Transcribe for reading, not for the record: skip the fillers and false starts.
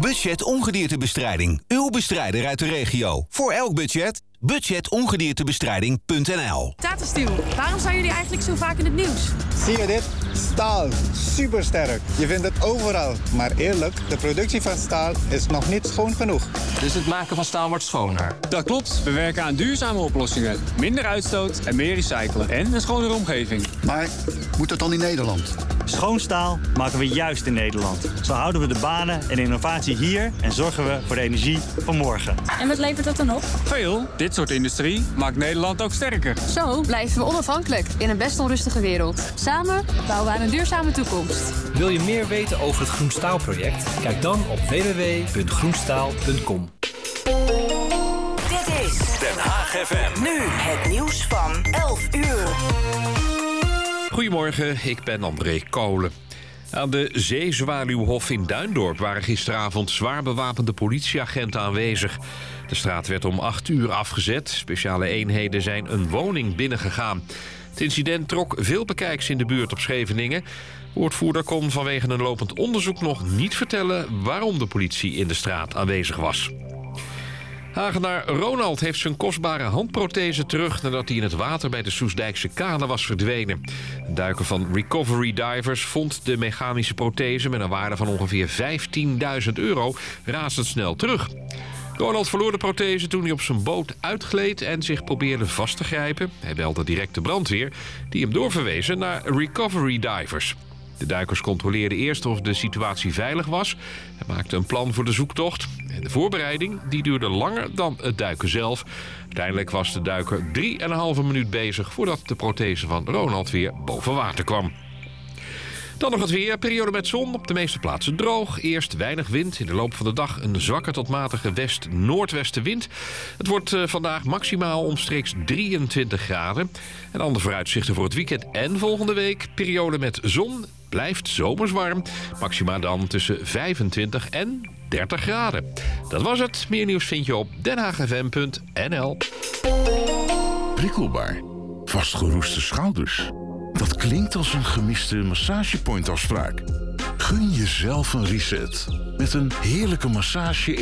Budget Ongediertebestrijding. Uw bestrijder uit de regio. Voor elk budget. Budgetongediertebestrijding.nl. Tata Steel, waarom zijn jullie eigenlijk zo vaak in het nieuws? Zie je dit? Staal. Supersterk. Je vindt het overal. Maar eerlijk, de productie van staal is nog niet schoon genoeg. Dus het maken van staal wordt schoner? Dat klopt. We werken aan duurzame oplossingen. Minder uitstoot en meer recyclen. En een schonere omgeving. Maar moet dat dan in Nederland? Schoon staal maken we juist in Nederland. Zo houden we de banen en innovatie hier en zorgen we voor de energie van morgen. En wat levert dat dan op? Veel. Dit soort industrie maakt Nederland ook sterker. Zo blijven we onafhankelijk in een best onrustige wereld. Samen bouwen we aan een duurzame toekomst. Wil je meer weten over het Groen Staal-project? Kijk dan op www.groenstaal.com. Dit is Den Haag FM. nu het nieuws van 11 uur. Goedemorgen, ik ben André Kolen. Aan de Zeezwaluwhof in Duindorp waren gisteravond zwaar bewapende politieagenten aanwezig. De straat werd om 8 uur afgezet. Speciale eenheden zijn een woning binnengegaan. Het incident trok veel bekijks in de buurt op Scheveningen. Woordvoerder kon vanwege een lopend onderzoek nog niet vertellen waarom de politie in de straat aanwezig was. Hagenaar Ronald heeft zijn kostbare handprothese terug nadat hij in het water bij de Soestdijkse kade was verdwenen. Een duiker van Recovery Divers vond de mechanische prothese met een waarde van ongeveer €15.000 razendsnel terug. Ronald verloor de prothese toen hij op zijn boot uitgleed en zich probeerde vast te grijpen. Hij belde direct de brandweer, die hem doorverwezen naar Recovery Divers. De duikers controleerden eerst of de situatie veilig was en maakten een plan voor de zoektocht. En de voorbereiding die duurde langer dan het duiken zelf. Uiteindelijk was de duiker 3,5 minuut bezig voordat de prothese van Ronald weer boven water kwam. Dan nog het weer. Periode met zon. Op de meeste plaatsen droog. Eerst weinig wind. In de loop van de dag een zwakke tot matige west-noordwestenwind. Het wordt vandaag maximaal omstreeks 23 graden. En andere vooruitzichten voor het weekend en volgende week. Periode met zon. Blijft zomers warm. Maxima dan tussen 25 en 30 graden. Dat was het. Meer nieuws vind je op denhaagfm.nl. Prikkelbaar. Vastgeroeste schouders. Dat klinkt als een gemiste massagepointafspraak. Gun jezelf een reset met een heerlijke massage